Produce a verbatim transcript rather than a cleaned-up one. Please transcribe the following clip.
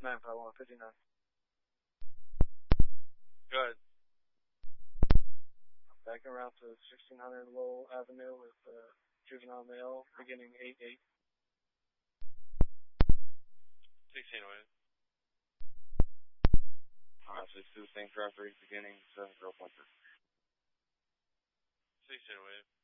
nine five one fifty-nine. Go ahead. Backing around to sixteen hundred Lowell Avenue with uh, juvenile male, beginning eight eight. sixteen wave. Uh, sixteen Saint Croix, beginning seven zero point six. sixteen wave.